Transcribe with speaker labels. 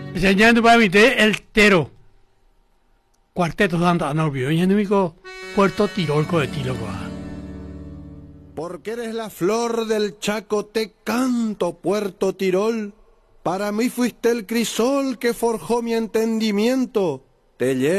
Speaker 1: Enseñando para mí el tero. Cuarteto Santa Norvio. Y en Puerto Tirolco de Tiloco.
Speaker 2: Porque eres la flor del Chaco, te canto, Puerto Tirol. Para mí fuiste el crisol que forjó mi entendimiento. Te llevo